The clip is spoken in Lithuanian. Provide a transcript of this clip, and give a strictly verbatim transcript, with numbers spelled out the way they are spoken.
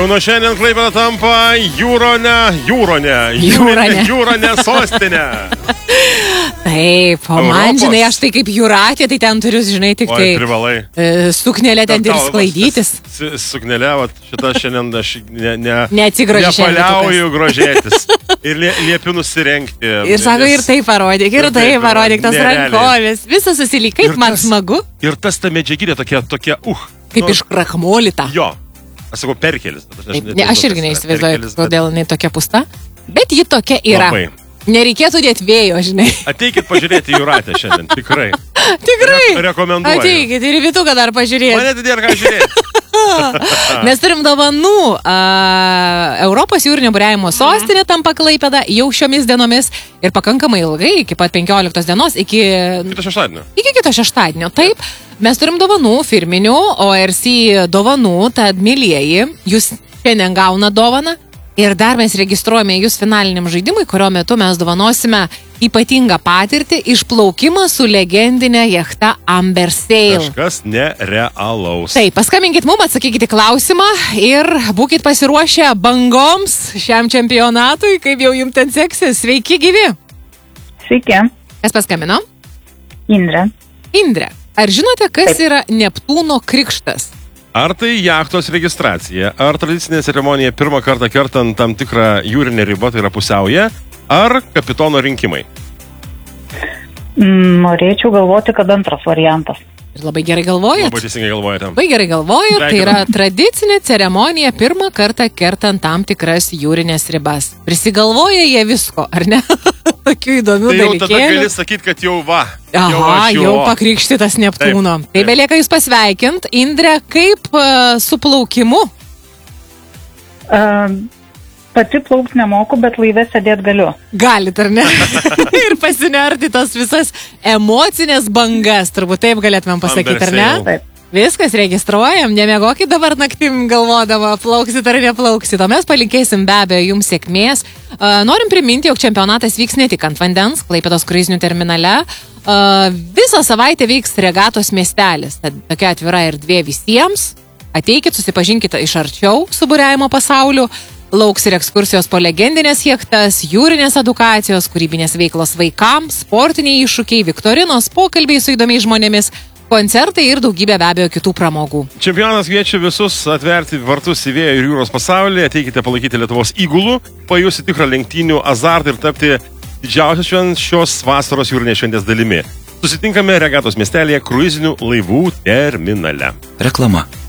Nuo šiandien Klaipėda tampa jūronė, jūronė, Jūronė. jūronė sostinė. Taip, o man, Europos. žinai, aš tai kaip jūratė, tai ten turiu, žinai, tik Oi, tai privalai. e, suknelė ten ir Tau- sklaidytis. s- Suknelė, vat, šitą šiandien aš ne, ne, Neatsigroži šiandien nepaliauju grožėtis. Ir lie, liepiu nusirengti. Ir sako, ir tai parodyk, ir Ir tai taip, parodyk, tas nerealiai. rankovės, visas susilyg, kaip Ir man tas- smagu, Ir tas ta medžiagėlė tokia, tokia, uh. kaip nu, iš krakmolita. Jo. Aš sakau, perkelis. bet Taip, net ne, aš nežinau, irgi kas yra neįsivaizduoju, perkelis, bet kodėl jinai tokia pusta, bet ji tokia yra. Labai. Nereikėtų dėti vėjo, žinai. Ateikit pažiūrėti jūratę šiandien, tikrai. Tikrai. Re rekomenduoju. Ateikit ir Vytuką dar pažiūrėti. Mane didėr ką žiūrėti. Mes turim dovanų. A, Europos jūrinio buriavimo sostinė tampa Klaipėda jau šiomis dienomis ir pakankamai ilgai, iki pat penkioliktos dienos, iki, Kito šeštadienio. iki kito šeštadienio. Taip, mes turim dovanų, firminių, O R C dovanų, tad mylieji, jūs šiandien gauna dovaną. Ir dar mes registruojame jūs finaliniam žaidimui, kurio metu mes dovanosime ypatingą patirtį išplaukimą su legendinė jachta Amber Sail. Kažkas nerealaus. Taip, paskambinkit mum, atsakykite klausimą ir būkit pasiruošę bangoms šiam čempionatui, kaip jau jums ten seksis. Sveiki, gyvi. Sveiki, Kas paskambino? Indrė. Indrė, ar žinote, kas yra Neptūno krikštas? Ar tai jachtos registracija, ar tradicinė ceremonija pirmą kartą kertant tam tikrą jūrinę ribą, tai yra pusiauja, ar kapitono rinkimai? Mm, Norėčiau galvoti, kad antras variantas. Ir labai gerai galvojat? Labai teisingai galvojate. Labai gerai galvoju, tai yra tradicinė ceremonija pirmą kartą kertant tam tikras jūrinės ribas. Prisigalvoja jie visko, ar ne? Tokių įdomių Tai jau tada dalykėlių. gali sakyti, kad jau va. Aha, aš jau pakrikštytas Neptūno. Taip, Tai taip. belieka jūs pasveikint. Indrė, kaip uh, su plaukimu? Uh, pati plaukti nemoku, bet laive sėdėti galiu. Galit, ar ne? Ir pasinerti tos visas emocinės bangas, turbūt taip galėtumėm pasakyti, ar ne? Amber Taip. Viskas registruojam, nemiegokit dabar naktim galvodama, plauksit ar neplauksit, o mes palinkėsim be abejo jums sėkmės. Uh, norim priminti, jog čempionatas vyks ne tik ant vandens, Klaipėdos kruizinių terminale. Uh, visą savaitę vyks regatos miestelis, tad tokia atvira erdvė visiems. Ateikit, susipažinkite iš arčiau su buriavimo pasauliu. Lauks ir ekskursijos po legendinės jachtas, jūrinės edukacijos, kūrybinės veiklos vaikams, sportiniai iššūkiai, viktorinos, pokalbiai su įdomiais žmonėmis, koncertai ir daugybė be abejo kitų pramogų. Čempionas kviečia visus atverti vartus į vėjo ir jūros pasaulį, ateikite palaikyti Lietuvos įgulų, pajusti tikrą lenktynių azartą ir tapti didžiausios šios vasaros jūrinės šventės dalimi. Susitinkame regatos miestelėje kruizinių laivų terminale. Reklama.